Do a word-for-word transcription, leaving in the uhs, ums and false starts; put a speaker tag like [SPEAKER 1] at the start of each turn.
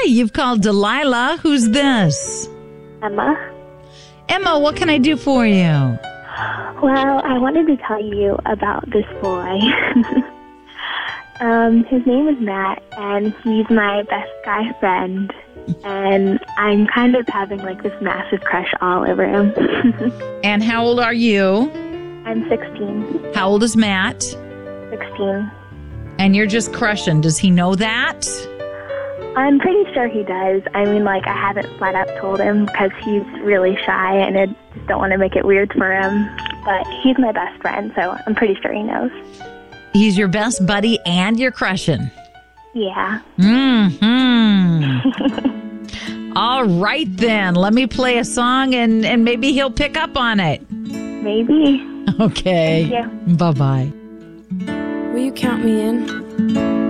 [SPEAKER 1] you've called Delilah. Who's this?
[SPEAKER 2] Emma.
[SPEAKER 1] Emma, what can I do for you?
[SPEAKER 2] Well, I wanted to tell you about this boy. um, his name is Matt, and he's my best guy friend. And I'm kind of having like this massive crush all over him.
[SPEAKER 1] And how old are you?
[SPEAKER 2] I'm sixteen.
[SPEAKER 1] How old is Matt?
[SPEAKER 2] sixteen.
[SPEAKER 1] And you're just crushing. Does he know that?
[SPEAKER 2] I'm pretty sure he does. I mean, like, I haven't flat out told him because he's really shy and I just don't want to make it weird for him. But he's my best friend, so I'm pretty sure he knows.
[SPEAKER 1] He's your best buddy and you're crushing.
[SPEAKER 2] Yeah.
[SPEAKER 1] Mm-hmm. All right, then. Let me play a song and, and maybe he'll pick up on it.
[SPEAKER 2] Maybe.
[SPEAKER 1] Okay.
[SPEAKER 2] Thank you.
[SPEAKER 1] Bye-bye.
[SPEAKER 3] Will you count me in?